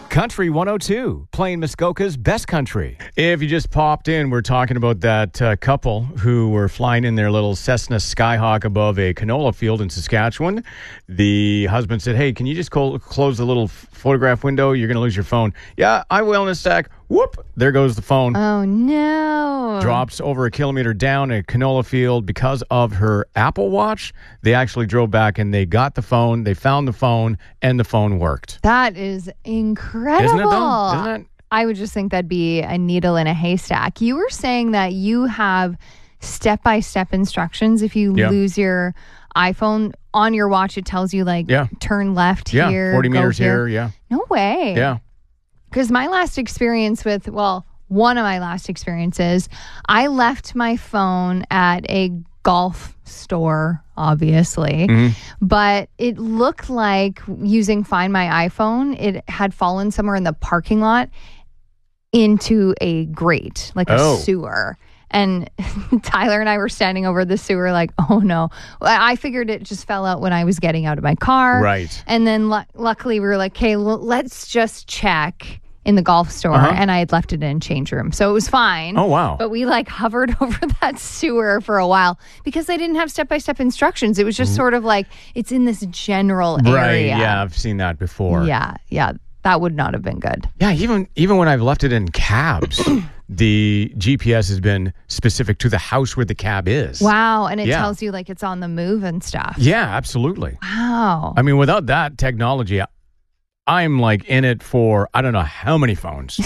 Country 102, playing Muskoka's best country. If you just popped in, we're talking about that couple who were flying in their little Cessna Skyhawk above a canola field in Saskatchewan. The husband said, hey, can you just close the little photograph window? You're going to lose your phone. Yeah, I will in a sec. Whoop, there goes the phone. Oh, no. Drops over a kilometer down a canola field because of her Apple Watch. They actually drove back and they got the phone. They found the phone and the phone worked. That is incredible. Isn't it, though? Isn't it? I would just think that'd be a needle in a haystack. You were saying that you have step-by-step instructions. If you lose your iPhone on your watch, it tells you, turn left here. 40 meters here, yeah. No way. Yeah. Because my last experience one of my last experiences, I left my phone at a golf store, obviously, but it looked like using Find My iPhone, it had fallen somewhere in the parking lot into a grate, like a sewer. And Tyler and I were standing over the sewer like, oh no. I figured it just fell out when I was getting out of my car. Right. And then luckily we were like, okay, let's just check in the golf store. And I had left it in change room. So it was fine. Oh, wow. But we hovered over that sewer for a while because they didn't have step-by-step instructions. It was just sort of like, it's in this general area. Right, yeah, I've seen that before. Yeah. That would not have been good. Yeah, even when I've left it in cabs, the GPS has been specific to the house where the cab is. Wow, and it tells you it's on the move and stuff. Yeah, absolutely. Wow. I mean, without that technology, I'm in it for I don't know how many phones.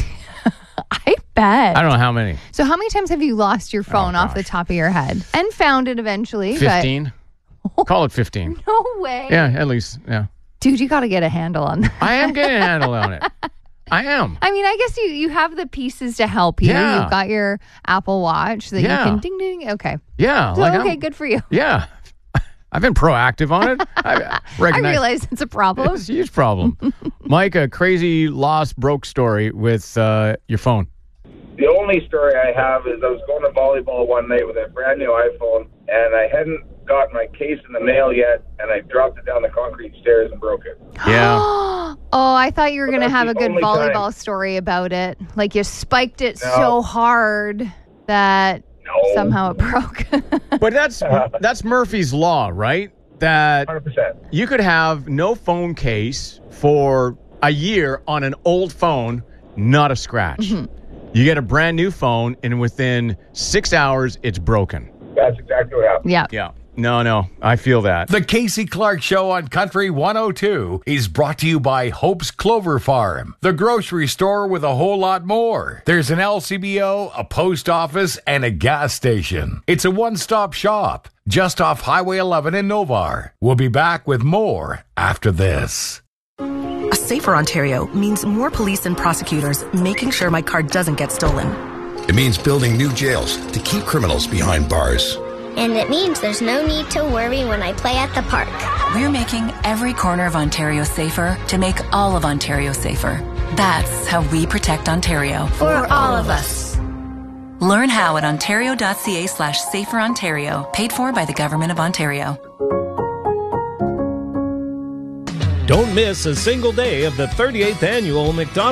I bet. I don't know how many. So how many times have you lost your phone off the top of your head? And found it eventually. 15. Call it 15. No way. Yeah, at least, yeah. Dude, you got to get a handle on that. I am getting a handle on it. I am. I mean, I guess you have the pieces to help you. Yeah. You've got your Apple Watch that you can ding, ding. Okay. Yeah. So, good for you. Yeah. I've been proactive on it. I realize it's a problem. It's a huge problem. Mike, a crazy broke story with your phone. The only story I have is I was going to volleyball one night with a brand new iPhone, and I hadn't got my case in the mail yet, and I dropped it down the concrete stairs and broke it. Yeah. Oh, I thought you were going to have a good volleyball story about it. Like you spiked it so hard that somehow it broke. But that's Murphy's Law, right? That 100%. You could have no phone case for a year on an old phone, not a scratch. You get a brand new phone, and within 6 hours, it's broken. That's exactly what happened. Yeah. No, I feel that. The Casey Clark Show on Country 102 is brought to you by Hope's Clover Farm, the grocery store with a whole lot more. There's an LCBO, a post office, and a gas station. It's a one-stop shop just off Highway 11 in Novar. We'll be back with more after this. A safer Ontario means more police and prosecutors making sure my car doesn't get stolen. It means building new jails to keep criminals behind bars. And it means there's no need to worry when I play at the park. We're making every corner of Ontario safer to make all of Ontario safer. That's how we protect Ontario. For all of us. Learn how at ontario.ca/saferontario, paid for by the Government of Ontario. Don't miss a single day of the 38th Annual McDonald's